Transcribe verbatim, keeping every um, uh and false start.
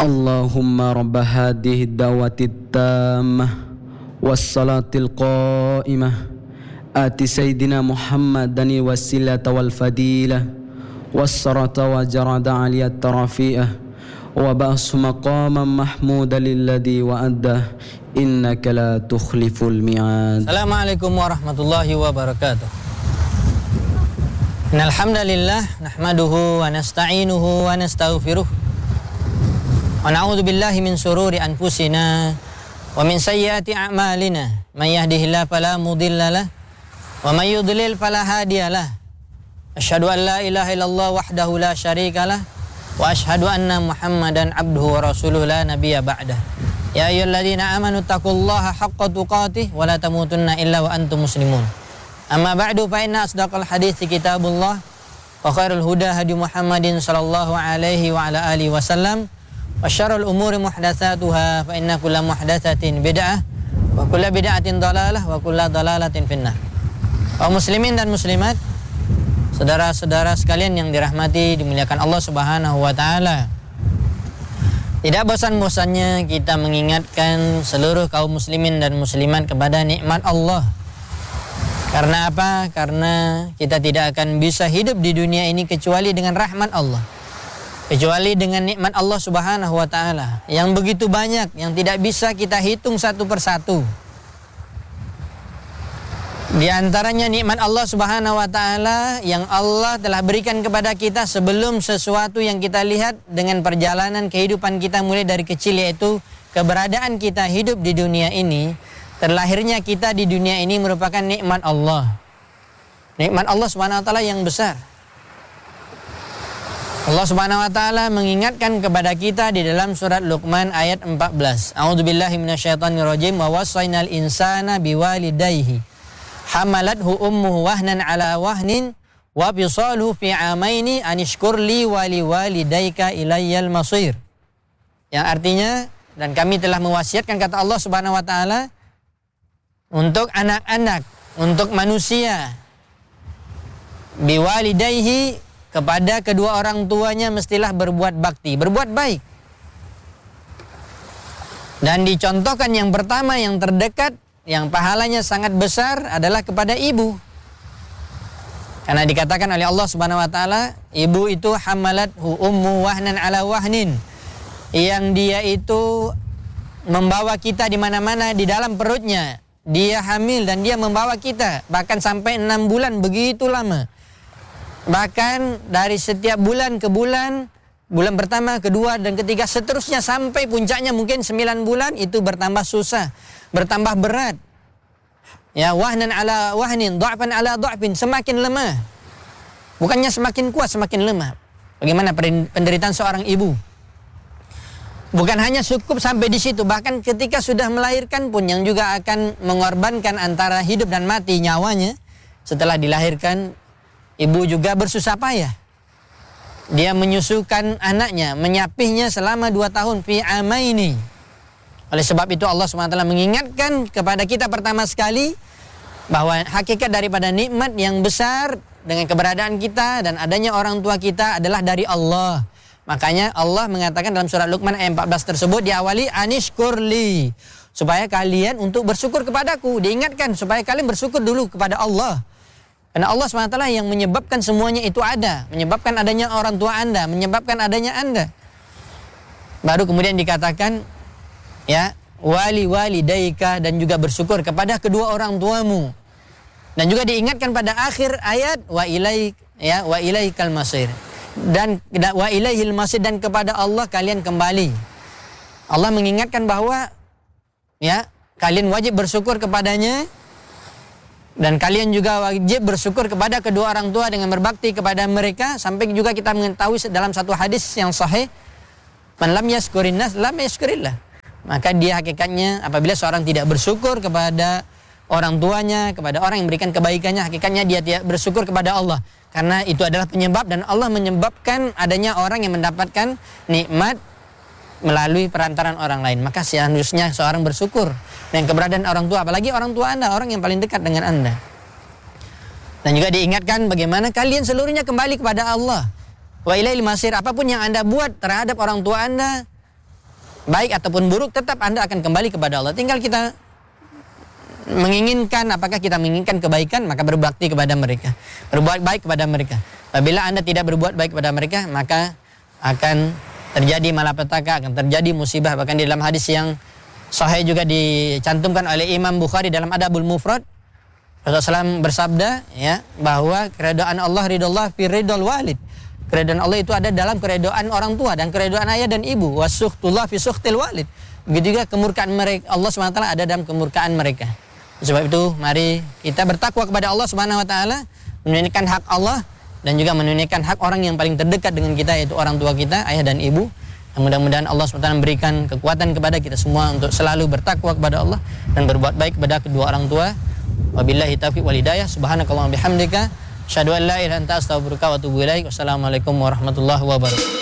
Allahumma rabba hadhihi ad-da'wati at-tammah was-salatil qa'imah ati sayyidina Muhammadan wasilata wal fadilah was-sarata wa jarada aliyat tarafi'ah wa ba'su maqaman mahmuda lilladhi wa'addah innaka la tukhliful mi'ad. Assalamualaikum warahmatullahi wabarakatuh. Innal hamdalillah nahmaduhu wa nasta'inuhu wa nastaghfiruh wa na'udzu billahi min shururi anfusina wa min sayyiati a'malina. May yahdihillahu fala mudilla lahu wa may yudlil fala hadiyalah. Asyhadu an la ilaha illallah wahdahu la syarikalah wa asyhadu anna Muhammadan abduhu wa rasuluhu la nabiyya ba'dah. Ya ayyuhalladzina amanu taqullaha haqqa tuqatih wa la tamutunna illa wa antum muslimun. Amma ba'du fa inna asdaqal hadithi kitabullah wa khairul huda hadi Muhammadin sallallahu alaihi wa ala alihi wasallam wa syarrul umuri muhdatsatuha fa inna kulla muhdatsatin bid'ah wa kulla bid'atin dhalalah wa kulla dhalalatin finnar. Kaum muslimin dan muslimat, saudara-saudara sekalian yang dirahmati dimuliakan Allah Subhanahu wa taala. Tidak bosan-bosannya kita mengingatkan seluruh kaum muslimin dan muslimat kepada nikmat Allah. Karena apa? Karena kita tidak akan bisa hidup di dunia ini kecuali dengan rahmat Allah. Kecuali dengan nikmat Allah Subhanahu wa taala yang begitu banyak, yang tidak bisa kita hitung satu persatu. Di antaranya nikmat Allah Subhanahu wa taala yang Allah telah berikan kepada kita sebelum sesuatu yang kita lihat dengan perjalanan kehidupan kita mulai dari kecil, yaitu keberadaan kita hidup di dunia ini. Terlahirnya kita di dunia ini merupakan nikmat Allah. Nikmat Allah Subhanahu wa taala yang besar. Allah Subhanahu wa taala mengingatkan kepada kita di dalam surat Luqman ayat empat belas. A'udzubillahi minasyaitonirrajim wa wassaynal insana biwalidayhi hamalathu ummuhu wahnan ala wahnin wa fisaluhu fi amaini anishkur li wa liwalidayka ilayyal masir. Yang artinya, dan kami telah mewasiatkan, kata Allah Subhanahu wa taala, untuk anak-anak, untuk manusia, biwalidayhi, kepada kedua orang tuanya mestilah berbuat bakti, berbuat baik. Dan dicontohkan yang pertama, yang terdekat, yang pahalanya sangat besar adalah kepada ibu. Karena dikatakan oleh Allah Subhanahu wa taala, ibu itu hamalathu ummu wahnan ala wahnin, yang dia itu membawa kita di mana-mana di dalam perutnya. Dia hamil dan dia membawa kita bahkan sampai enam bulan, begitu lama. Bahkan dari setiap bulan ke bulan, bulan pertama, kedua, dan ketiga, seterusnya sampai puncaknya mungkin sembilan bulan, itu bertambah susah, bertambah berat. Ya, wahnan ala wahnin, dha'fan ala dha'fin, semakin lemah. Bukannya semakin kuat, semakin lemah. Bagaimana penderitaan seorang ibu? Bukan hanya cukup sampai di situ, bahkan ketika sudah melahirkan pun yang juga akan mengorbankan antara hidup dan mati nyawanya. Setelah dilahirkan, ibu juga bersusah payah. Dia menyusukan anaknya, menyapihnya selama dua tahun, fi amaini. Oleh sebab itu Allah subhanahu wa taala mengingatkan kepada kita pertama sekali bahwa hakikat daripada nikmat yang besar dengan keberadaan kita dan adanya orang tua kita adalah dari Allah. Makanya Allah mengatakan dalam surat Luqman ayat empat belas tersebut diawali anishkurli, supaya kalian untuk bersyukur kepadaku. Diingatkan supaya kalian bersyukur dulu kepada Allah. Karena Allah subhanahu wa taala yang menyebabkan semuanya itu ada, menyebabkan adanya orang tua Anda, menyebabkan adanya Anda. Baru kemudian dikatakan, ya, wali walidaika, dan juga bersyukur kepada kedua orang tuamu. Dan juga diingatkan pada akhir ayat wa ilaik, ya, wa ilaikal masir. Dan wa ilaihil masir, dan kepada Allah kalian kembali. Allah mengingatkan bahwa, ya, kalian wajib bersyukur kepadanya. Dan kalian juga wajib bersyukur kepada kedua orang tua dengan berbakti kepada mereka. Sampai juga kita mengetahui dalam satu hadis yang sahih, man lam yaskurin nas lam yaskurillah. Maka dia hakikatnya apabila seorang tidak bersyukur kepada orang tuanya, kepada orang yang memberikan kebaikannya, hakikatnya dia tidak bersyukur kepada Allah. Karena itu adalah penyebab, dan Allah menyebabkan adanya orang yang mendapatkan nikmat melalui perantaran orang lain. Maka seharusnya seorang bersyukur dengan keberadaan orang tua, apalagi orang tua Anda, orang yang paling dekat dengan Anda. Dan juga diingatkan bagaimana kalian seluruhnya kembali kepada Allah. Wa ilaihil masir, apapun yang Anda buat terhadap orang tua Anda, baik ataupun buruk, tetap Anda akan kembali kepada Allah. Tinggal kita menginginkan, apakah kita menginginkan kebaikan, maka berbakti kepada mereka, berbuat baik kepada mereka. Apabila Anda tidak berbuat baik kepada mereka, maka akan terjadi malapetaka, akan terjadi musibah. Bahkan di dalam hadis yang sahih juga dicantumkan oleh Imam Bukhari dalam Adabul Mufrad, Rasulullah shallallahu alaihi wasallam bersabda, ya, bahwa keridhaan Allah ridullah fi ridul walid. Keridhaan Allah itu ada dalam keridhaan orang tua dan keridhaan ayah dan ibu. Wasuhtullah fi suhtil walid. Begitu juga kemurkaan mereka, Allah subhanahu wa taala ada dalam kemurkaan mereka. Sebab itu mari kita bertakwa kepada Allah subhanahu wa taala, menunaikan hak Allah dan juga menunaikan hak orang yang paling terdekat dengan kita, yaitu orang tua kita, ayah dan ibu. Dan mudah-mudahan Allah subhanahu wa taala memberikan kekuatan kepada kita semua untuk selalu bertakwa kepada Allah dan berbuat baik kepada kedua orang tua. Wabillahi taufiq wal hidayah. Subhanakallahumma bihamdika asyhadu an la ilaha illa anta astaghfiruka wa atubu ilaik. Wassalamualaikum warahmatullahi wabarakatuh.